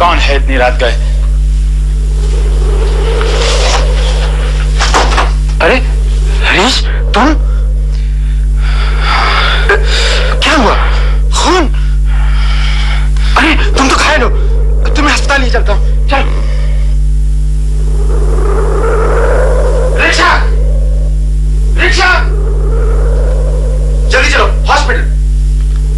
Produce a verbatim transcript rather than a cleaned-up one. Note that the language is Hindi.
कौन है इतनी रात गए? अरे हरीश, तुम?